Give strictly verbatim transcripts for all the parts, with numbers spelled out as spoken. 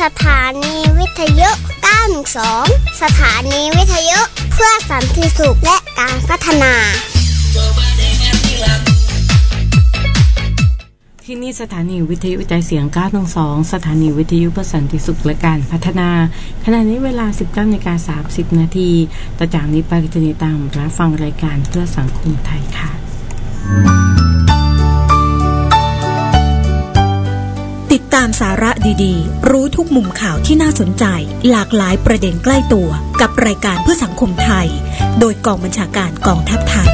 สถานีวิทยุเก้าหนึ่งสองสถานีวิทยุเพื่อสันติสุขและการพัฒนาที่นี่สถานีวิทยุวิจัยเสียงเก้าหนึ่งสองสถานีวิทยุเพื่อสันติสุขและการพัฒนาขณะนี้เวลา สิบเก้านาฬิกาสามสิบนาทีต่อจากนี้ไปจะติดตามรับฟังรายการเพื่อสังคมไทยค่ะติดตามสาระดีๆรู้ทุกมุมข่าวที่น่าสนใจหลากหลายประเด็นใกล้ตัวกับรายการเพื่อสังคมไทยโดยกองบัญชาการกองทัพไทย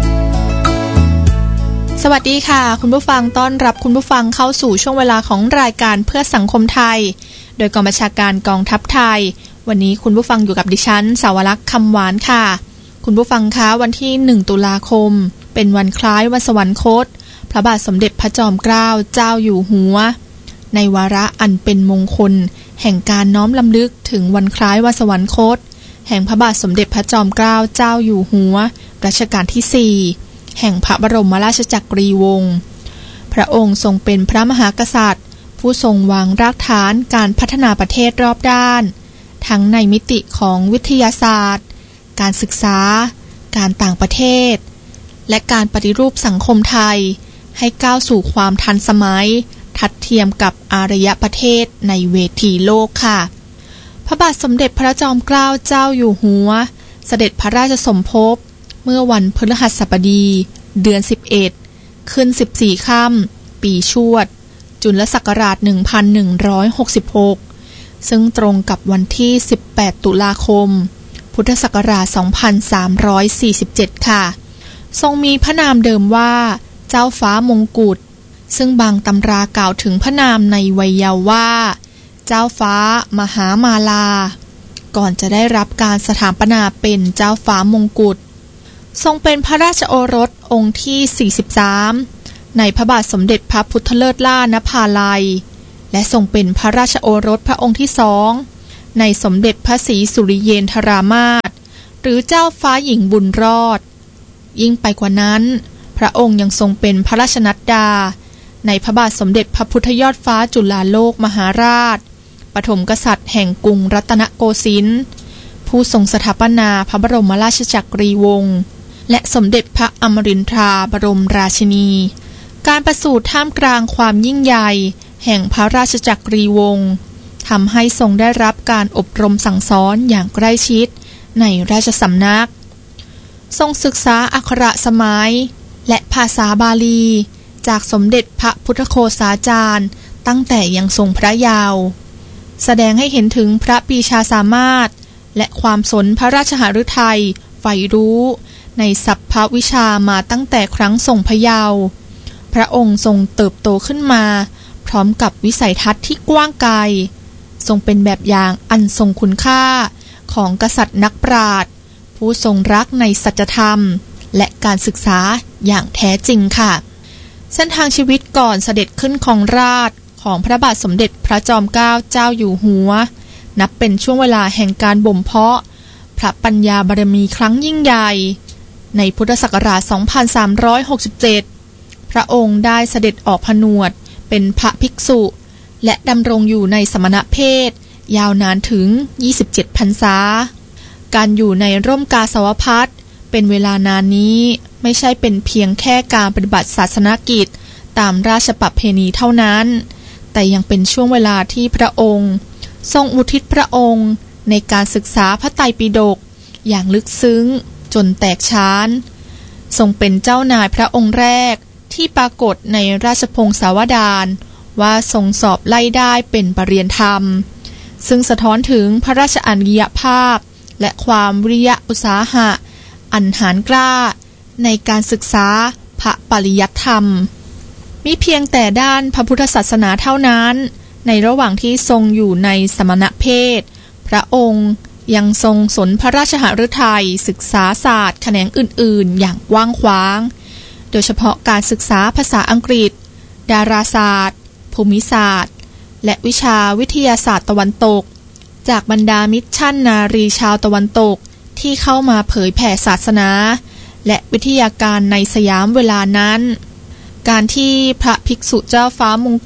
สวัสดีค่ะคุณผู้ฟังต้อนรับคุณผู้ฟังเข้าสู่ช่วงเวลาของรายการเพื่อสังคมไทยโดยกองบัญชาการกองทัพไทยวันนี้คุณผู้ฟังอยู่กับดิฉันสาวรักษ์คำหวานค่ะคุณผู้ฟังคะวันที่หนึ่งตุลาคมเป็นวันคล้ายวันสวรรคตพระบาทสมเด็จพระจอมเกล้าเจ้าอยู่หัวในวาระอันเป็นมงคลแห่งการน้อมรำลึกถึงวันคล้ายวันสวรรคตแห่งพระบาทสมเด็จพระจอมเกล้าเจ้าอยู่หัวรัชกาลที่สี่แห่งพระบรมราชจักรีวงศ์พระองค์ทรงเป็นพระมหากษัตริย์ผู้ทรงวางรากฐานการพัฒนาประเทศรอบด้านทั้งในมิติของวิทยาศาสตร์การศึกษาการต่างประเทศและการปฏิรูปสังคมไทยให้ก้าวสู่ความทันสมัยทัดเทียมกับอารยประเทศในเวทีโลกค่ะพระบาทสมเด็จพระจอมเกล้าเจ้าอยู่หัวเสด็จพระราชสมภพเมื่อวันพฤหัสบดีเดือนสิบเอ็ดขึ้นสิบสี่ค่ำปีชวดจุลศักราชหนึ่งพันหนึ่งร้อยหกสิบหกซึ่งตรงกับวันที่สิบแปดตุลาคมพุทธศักราชสองพันสามร้อยสี่สิบเจ็ดค่ะทรงมีพระนามเดิมว่าเจ้าฟ้ามงกุฎซึ่งบางตำรากล่าวถึงพระนามในวัยเยาว์ว่าเจ้าฟ้ามหามาลาก่อนจะได้รับการสถาปนาเป็นเจ้าฟ้ามงกุฎทรงเป็นพระราชโอรสองค์ที่สี่สิบสามในพระบาทสมเด็จพระพุทธเลิศล่านภาลัยและทรงเป็นพระราชโอรสพระองค์ที่สองในสมเด็จพระศรีสุริเยนทรามาสหรือเจ้าฟ้าหญิงบุญรอดยิ่งไปกว่านั้นพระองค์ยังทรงเป็นพระราชนัดดาในพระบาทสมเด็จพระพุทธยอดฟ้าจุฬาโลกมหาราชปฐมกษัตริย์แห่งกรุงรัตนโกสินทร์ผู้ทรงสถาปนาพระบรมราชจักรีวงศ์และสมเด็จพระอมรินทราบรมราชินีการประสูติท่ามกลางความยิ่งใหญ่แห่งพระราชจักรีวงศ์ทำให้ทรงได้รับการอบรมสั่งสอนอย่างใกล้ชิดในราชสำนักทรงศึกษาอักขระสมัยและภาษาบาลีจากสมเด็จพระพุทธโฆษาจารย์ตั้งแต่ยังทรงพระเยาว์แสดงให้เห็นถึงพระปรีชาสามารถและความสนพระราชหฤทัยใฝ่รู้ในสรรพวิชามาตั้งแต่ครั้งทรงพระเยาว์พระองค์ทรงเติบโตขึ้นมาพร้อมกับวิสัยทัศน์ที่กว้างไกลทรงเป็นแบบอย่างอันทรงคุณค่าของกษัตริย์นักปราชญ์ผู้ทรงรักในสัจธรรมและการศึกษาอย่างแท้จริงค่ะเส้นทางชีวิตก่อนเสด็จขึ้นครองราชย์ของพระบาทสมเด็จพระจอมเกล้าเจ้าอยู่หัวนับเป็นช่วงเวลาแห่งการบ่มเพาะพระปัญญาบารมีครั้งยิ่งใหญ่ในพุทธศักราชสองพันสามร้อยหกสิบเจ็ดพระองค์ได้เสด็จออกผนวดเป็นพระภิกษุและดำรงอยู่ในสมณเพศยาวนานถึงยี่สิบเจ็ดพรรษาการอยู่ในร่มกาสาวพัสเป็นเวลานานนี้ไม่ใช่เป็นเพียงแค่การปฏิบัติศาสนกิจตามราชประเพณีเท่านั้นแต่ยังเป็นช่วงเวลาที่พระองค์ทรงอุทิศพระองค์ในการศึกษาพระไตรปิฎกอย่างลึกซึ้งจนแตกฉานทรงเป็นเจ้านายพระองค์แรกที่ปรากฏในราชพงศาวดารว่าทรงสอบไล่ได้เป็นปรริญญาธรรมซึ่งสะท้อนถึงพระราชอนุญาภาพและความวิริยะอุตสาหะอันหาญกล้าในการศึกษาพระปริยัติธรรมมิเพียงแต่ด้านพระพุทธศาสนาเท่านั้นในระหว่างที่ทรงอยู่ในสมณเพศพระองค์ยังทรงสนพระราชหฤทัยศึกษาศาสตร์แขนงอื่นๆอย่างกว้างขวางโดยเฉพาะการศึกษาภาษาอังกฤษดาราศาสตร์ภูมิศาสตร์และวิชาวิทยาศาสตร์ตะวันตกจากบรรดามิชชั่นนารีชาวตะวันตกที่เข้ามาเผยแผ่ศาสนาและวิทยาการในสยามเวลานั้นการที่พระภิกษุเจ้าฟ้ามงกุฎ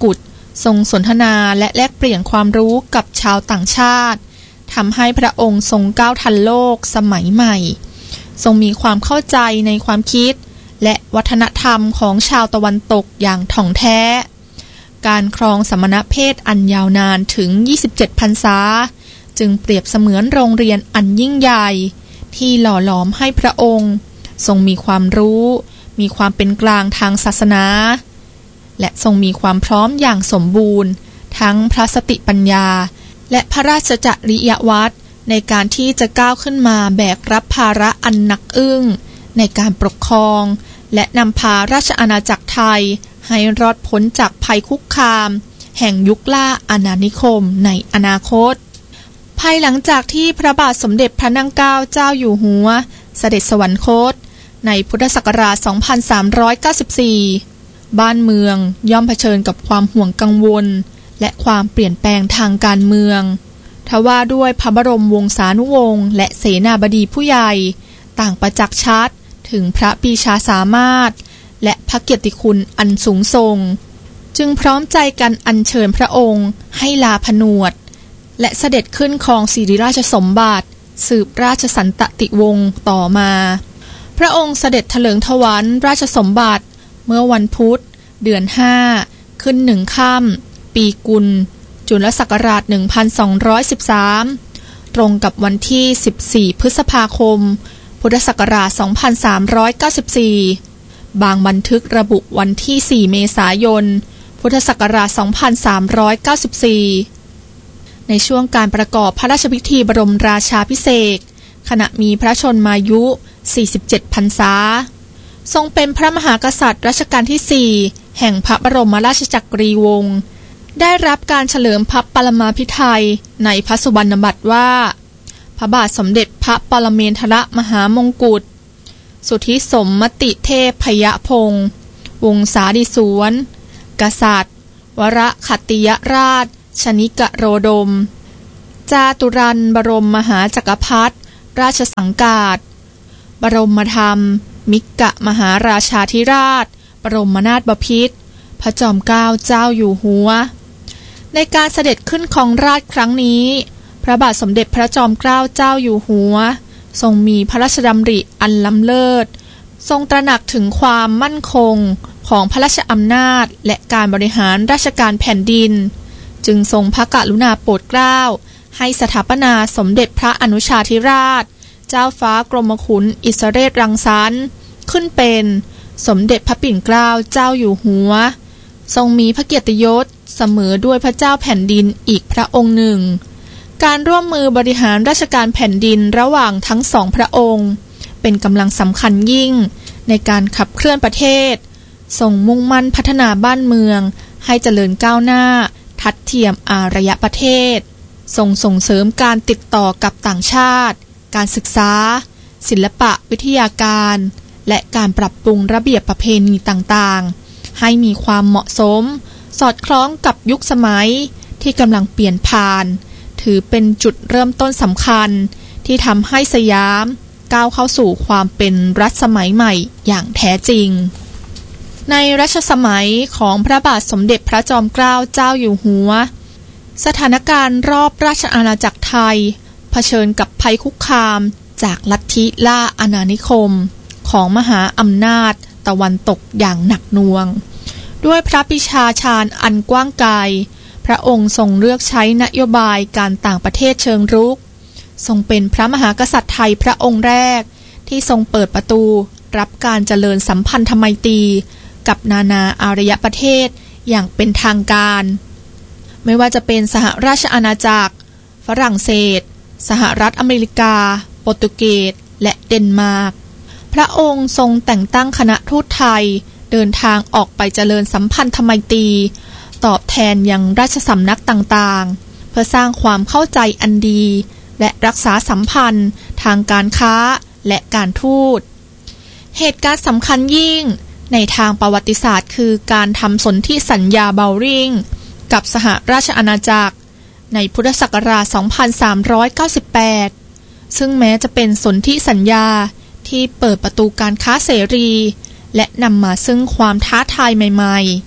ทรงสนทนาและแลกเปลี่ยนความรู้กับชาวต่างชาติทำให้พระองค์ทรงก้าวทันโลกสมัยใหม่ทรงมีความเข้าใจในความคิดและวัฒนธรรมของชาวตะวันตกอย่างถ่องแท้การครองสมณเพศอันยาวนานถึงยี่สิบเจ็ดพรรษาจึงเปรียบเสมือนโรงเรียนอันยิ่งใหญ่ที่หล่อหลอมให้พระองค์ทรงมีความรู้มีความเป็นกลางทางศาสนาและทรงมีความพร้อมอย่างสมบูรณ์ทั้งพระสติปัญญาและพระราชจริยวัตรในการที่จะก้าวขึ้นมาแบกรับภาระอันหนักอึ้งในการปกครองและนำพาราชอาณาจักรไทยให้รอดพ้นจากภัยคุกคามแห่งยุคล่าอาณานิคมในอนาคตภายหลังจากที่พระบาทสมเด็จพระนั่งเกล้าเจ้าอยู่หัวเสด็จสวรรคตในพุทธศักราช สองพันสามร้อยเก้าสิบสี่ บ้านเมืองย่อมเผชิญกับความห่วงกังวลและความเปลี่ยนแปลงทางการเมืองทว่าด้วยพระบรมวงศานุวงศ์และเสนาบดีผู้ใหญ่ต่างประจักษ์ชัดถึงพระปรีชาสามารถและพระเกียรติคุณอันสูงส่งจึงพร้อมใจกันอัญเชิญพระองค์ให้ลาผนวดและเสด็จขึ้นครองสิริราชสมบัติสืบราชสันตติวงศ์ต่อมาพระองค์เสด็จเถลิงถวัลย์ราชสมบัติเมื่อวันพุธเดือนห้าขึ้นหนึ่งค่ำปีกุลจุลศักราชหนึ่งพันสองร้อยสิบสามตรงกับวันที่สิบสี่พฤษภาคมพุทธศักราชสองพันสามร้อยเก้าสิบสี่บางบันทึกระบุวันที่สี่เมษายนพุทธศักราชสองพันสามร้อยเก้าสิบสี่ในช่วงการประกอบพระราชพิธีบรมราชาภิเษกขณะมีพระชนมายุสี่สิบเจ็ดพรรษาทรงเป็นพระมหากษัตริย์รัชกาลที่สี่แห่งพระบรมราชจักรีวงศ์ได้รับการเฉลิมพระปรมาภิไธยในพระสุวรรณบัตรว่าพระบาทสมเด็จพระปรเมนทรมหามงกุฎสุทธิสมมติเทพพยพงศ์วงศาดิสวนกษัตริย์วรขัตติยราชชนิกโรดมจาตุรันบรมมหาจักรพรรดิราชสังกาศบรมธรรมมิกะมหาราชาธิราชบรมนาถบพิตรพระจอมเกล้าเจ้าอยู่หัวในการเสด็จขึ้นครองราชย์ครั้งนี้พระบาทสมเด็จพระจอมเกล้าเจ้าอยู่หัวทรงมีพระราชดำริอันล้ำเลิศทรงตระหนักถึงความมั่นคงของพระราชอำนาจและการบริหารราชการแผ่นดินจึงทรงพระกรุณาโปรดเกล้าให้สถาปนาสมเด็จพระอนุชาธิราชเจ้าฟ้ากรมขุนอิสเรศรังสรรค์ขึ้นเป็นสมเด็จพระปิ่นเกล้าเจ้าอยู่หัวทรงมีพระเกียรติยศเสมอด้วยพระเจ้าแผ่นดินอีกพระองค์หนึ่งการร่วมมือบริหารราชการแผ่นดินระหว่างทั้งสองพระองค์เป็นกำลังสำคัญยิ่งในการขับเคลื่อนประเทศทรงมุ่งมั่นพัฒนาบ้านเมืองให้เจริญก้าวหน้าทัดเทียมอารยประเทศทรงส่งเสริมการติดต่อกับต่างชาติการศึกษาศิลปะวิทยาการและการปรับปรุงระเบียบประเพณีต่างๆให้มีความเหมาะสมสอดคล้องกับยุคสมัยที่กำลังเปลี่ยนผ่านถือเป็นจุดเริ่มต้นสำคัญที่ทำให้สยามก้าวเข้าสู่ความเป็นรัฐสมัยใหม่อย่างแท้จริงในรัชสมัยของพระบาทสมเด็จพระจอมเกล้าเจ้าอยู่หัวสถานการณ์รอบราชอาณาจักรไทยเผชิญกับภัยคุกคามจากลัทธิล่าอาณานิคมของมหาอำนาจตะวันตกอย่างหนักหน่วงด้วยพระปรีชาญาณอันกว้างไกลพระองค์ทรงเลือกใช้นโยบายการต่างประเทศเชิงรุกทรงเป็นพระมหากษัตริย์ไทยพระองค์แรกที่ทรงเปิดประตูรับการเจริญสัมพันธไมตรีกับนานาอารยประเทศอย่างเป็นทางการไม่ว่าจะเป็นสหราชอาณาจักรฝรั่งเศสสหรัฐอเมริกาโปรตุเกสและเดนมาร์กพระองค์ทรงแต่งตั้งคณะทูตไทยเดินทางออกไปเจริญสัมพันธไมตรีตอบแทนยังราชสำนักต่างๆเพื่อสร้างความเข้าใจอันดีและรักษาสัมพันธ์ทางการค้าและการทูตเหตุการณ์สำคัญยิ่งในทางประวัติศาสตร์คือการทำสนธิสัญญาเบลริงกับสหราชอาณาจักรในพุทธศักราช สองพันสามร้อยเก้าสิบแปด ซึ่งแม้จะเป็นสนธิสัญญาที่เปิดประตูการค้าเสรีและนำมาซึ่งความท้าทายใหม่ๆ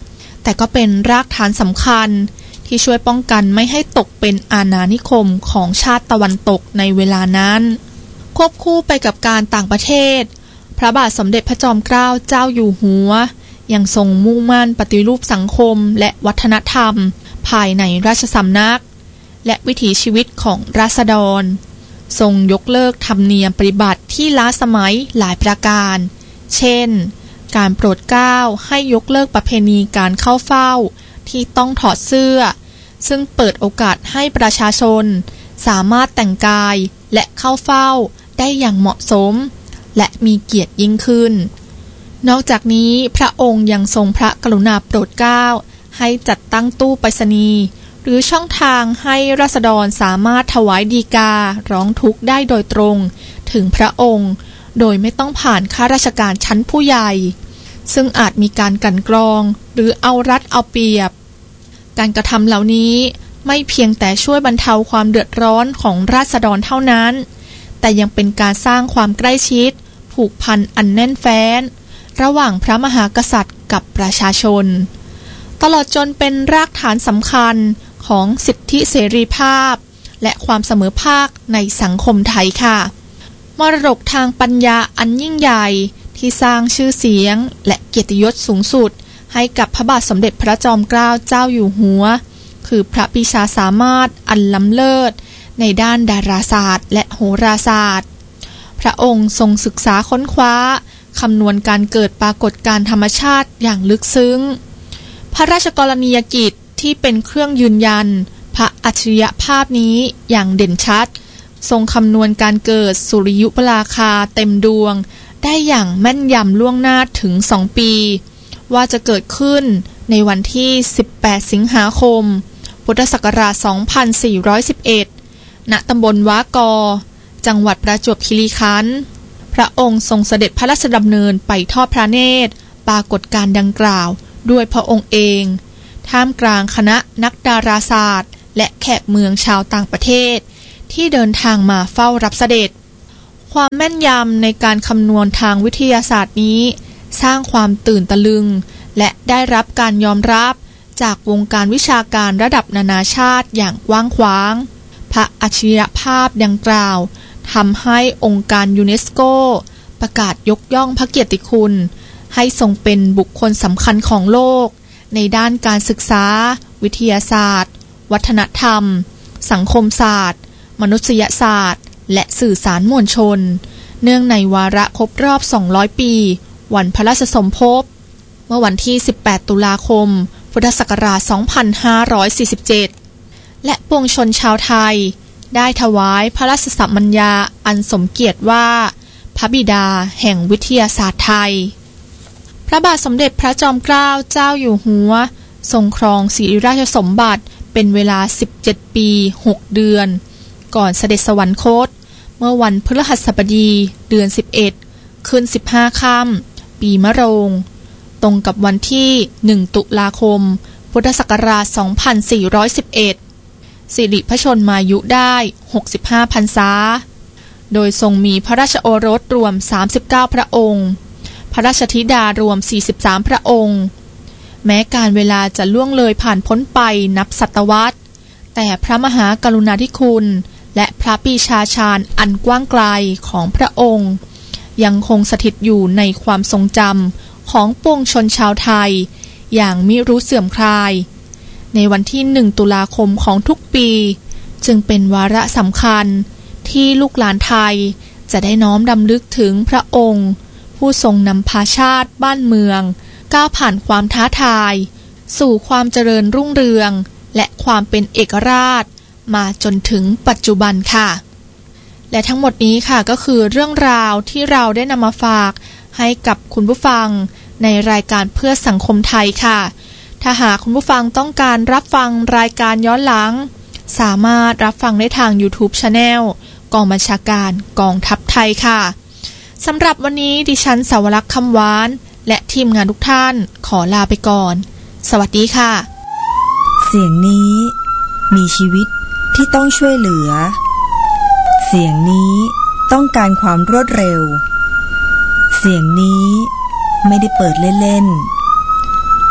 แต่ก็เป็นรากฐานสำคัญที่ช่วยป้องกันไม่ให้ตกเป็นอาณานิคมของชาติตะวันตกในเวลานั้นควบคู่ไปกับการต่างประเทศพระบาทสมเด็จพระจอมเกล้าเจ้าอยู่หัวยังทรงมุ่งมั่นปฏิรูปสังคมและวัฒนธรรมภายในราชสำนักและวิถีชีวิตของราษฎรทรงยกเลิกธรรมเนียมปฏิบัติที่ล้าสมัยหลายประการเช่นการโปรดเกล้าให้ยกเลิกประเพณีการเข้าเฝ้าที่ต้องถอดเสื้อซึ่งเปิดโอกาสให้ประชาชนสามารถแต่งกายและเข้าเฝ้าได้อย่างเหมาะสมและมีเกียรติยิ่งขึ้นนอกจากนี้พระองค์ยังทรงพระกรุณาโปรดเกล้าให้จัดตั้งตู้ไปรษณีย์หรือช่องทางให้ราษฎรสามารถถวายฎีการ้องทุกข์ได้โดยตรงถึงพระองค์โดยไม่ต้องผ่านข้าราชการชั้นผู้ใหญ่ซึ่งอาจมีการกลั่นกรองหรือเอารัดเอาเปรียบการกระทำเหล่านี้ไม่เพียงแต่ช่วยบรรเทาความเดือดร้อนของราษฎรเท่านั้นแต่ยังเป็นการสร้างความใกล้ชิดผูกพันอันแน่นแฟ้นระหว่างพระมหากษัตริย์กับประชาชนตลอดจนเป็นรากฐานสำคัญของสิทธิเสรีภาพและความเสมอภาคในสังคมไทยค่ะมรดกทางปัญญาอันยิ่งใหญ่ที่สร้างชื่อเสียงและเกียรติยศสูงสุดให้กับพระบาทสมเด็จพระจอมเกล้าเจ้าอยู่หัวคือพระปรีชาสามารถอันล้ำเลิศในด้านดาราศาสตร์และโหราศาสตร์พระองค์ทรงศึกษาค้นคว้าคำนวณการเกิดปรากฏการณ์ธรรมชาติอย่างลึกซึ้งพระราชกรณียกิจที่เป็นเครื่องยืนยันพระอัจฉริยภาพนี้อย่างเด่นชัดทรงคำนวณการเกิดสุริยุปราคาเต็มดวงได้อย่างแม่นยำล่วงหน้าถึงสองปีว่าจะเกิดขึ้นในวันที่สิบแปดสิงหาคมพุทธศักราชสองพันสี่ร้อยสิบเอ็ดณตำบลว้ากอจังหวัดประจวบคีรีขันธ์พระองค์ทรงเสด็จพระราชดำเนินไปทอดพระเนตรปรากฏการณ์ดังกล่าวด้วยพระองค์เองท่ามกลางคณะนักดาราศาสตร์และแขกเมืองชาวต่างประเทศที่เดินทางมาเฝ้ารับเสด็จความแม่นยำในการคำนวณทางวิทยาศาสตร์นี้สร้างความตื่นตะลึงและได้รับการยอมรับจากวงการวิชาการระดับนานาชาติอย่างกว้างขวางพระอัจฉริยภาพดังกล่าวทำให้องค์การยูเนสโกประกาศยกย่องพระเกียรติคุณให้ทรงเป็นบุคคลสำคัญของโลกในด้านการศึกษาวิทยาศาสตร์วัฒนธรรมสังคมศาสตร์มนุษยศาสตร์และสื่อสารมวลชนเนื่องในวาระครบรอบสองร้อยปีวันพระราชสมภพเมื่อวันที่สิบแปดตุลาคมพุทธศักราชสองพันห้าร้อยสี่สิบเจ็ดและปวงชนชาวไทยได้ถวายพระราชสัมมัญญาอันสมเกียรติว่าพระบิดาแห่งวิทยาศาสตร์ไทยพระบาทสมเด็จพระจอมเกล้าเจ้าอยู่หัวทรงครองสิริราชสมบัติเป็นเวลาสิบเจ็ดปีหกเดือนก่อนเสด็จสวรรคตเมื่อวันพฤหัสบดีเดือนสิบเอ็ดขึ้นสิบห้าค่ำปีมะโรงตรงกับวันที่หนึ่งตุลาคมพุทธศักราชสองพันสี่ร้อยสิบเอ็ดสิริพระชนมายุได้หกสิบห้าพรรษาโดยทรงมีพระราชโอรสรวมสามสิบเก้าพระองค์พระราชธิดารวมสี่สิบสามพระองค์แม้การเวลาจะล่วงเลยผ่านพ้นไปนับศตวรรษแต่พระมหากรุณาธิคุณและพระปรีชาญาณอันกว้างไกลของพระองค์ยังคงสถิตอยู่ในความทรงจำของปวงชนชาวไทยอย่างมิรู้เสื่อมคลายในวันที่หนึ่งตุลาคมของทุกปีจึงเป็นวาระสำคัญที่ลูกหลานไทยจะได้น้อมรำลึกถึงพระองค์ผู้ทรงนำพาชาติบ้านเมืองก้าวผ่านความท้าทายสู่ความเจริญรุ่งเรืองและความเป็นเอกราชมาจนถึงปัจจุบันค่ะและทั้งหมดนี้ค่ะก็คือเรื่องราวที่เราได้นำมาฝากให้กับคุณผู้ฟังในรายการเพื่อสังคมไทยค่ะถ้าหากคุณผู้ฟังต้องการรับฟังรายการย้อนหลังสามารถรับฟังได้ทาง YouTube Channel กองบัญชาการกองทัพไทยค่ะสำหรับวันนี้ดิฉันสาวรักษ์คำหวานและทีมงานทุกท่านขอลาไปก่อนสวัสดีค่ะเสียงนี้มีชีวิตที่ต้องช่วยเหลือเสียงนี้ต้องการความรวดเร็วเสียงนี้ไม่ได้เปิดเล่นๆ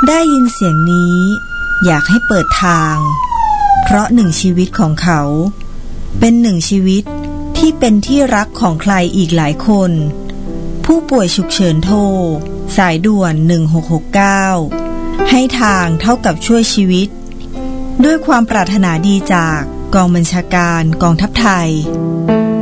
ได้ยินเสียงนี้อยากให้เปิดทางเพราะหนึ่งชีวิตของเขาเป็นหนึ่งชีวิตที่เป็นที่รักของใครอีกหลายคนผู้ป่วยฉุกเฉินโทรสายด่วนหนึ่งหกหกเก้าให้ทางเท่ากับช่วยชีวิตด้วยความปรารถนาดีจากกองบัญชาการกองทัพไทย